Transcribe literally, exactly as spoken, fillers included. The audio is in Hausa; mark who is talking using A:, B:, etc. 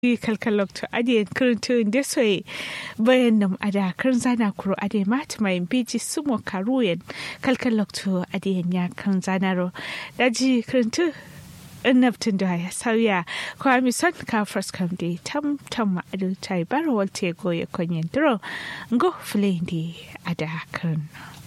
A: kalkalokto ade kuruntu inde soye bayan nam ada kan zana kuro ade mat mai biji sumo karuyen kalkalokto ade nya kan zanaro daji kuruntu annabtin da ya sauya ko ami son ka first come day tam tam adu tai baro walte go ya konyen dro ngo flendi ada kan